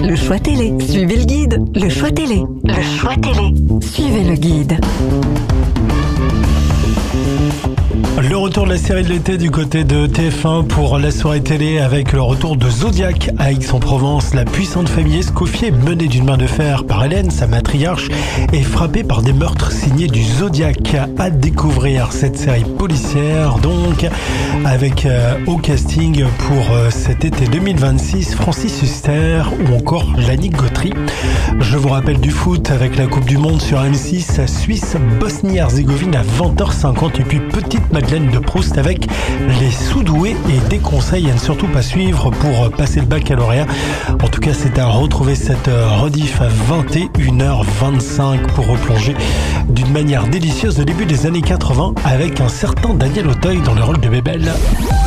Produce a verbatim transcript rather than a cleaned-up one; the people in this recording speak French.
le choix télé. Suivez le guide, le choix télé. Le choix télé. Suivez le guide. Le retour de la série de l'été du côté de T F un pour la soirée télé avec le retour de Zodiac à Aix-en-Provence. La puissante famille Escoffier, menée d'une main de fer par Hélène, sa matriarche, est frappée par des meurtres signés du Zodiac. À découvrir cette série policière donc avec euh, au casting pour euh, cet été deux mille vingt-six Francis Huster ou encore Yannick Gautry. Je vous rappelle du foot avec la Coupe du Monde sur M six, Suisse, Bosnie-Herzégovine à vingt heures cinquante et puis petite Madeleine de Proust avec les sous-doués et des conseils à ne surtout pas suivre pour passer le baccalauréat. En tout cas, c'est à retrouver cette rediff à vingt et une heures vingt-cinq pour replonger d'une manière délicieuse au début des années quatre-vingts avec un certain Daniel Auteuil dans le rôle de Bébel.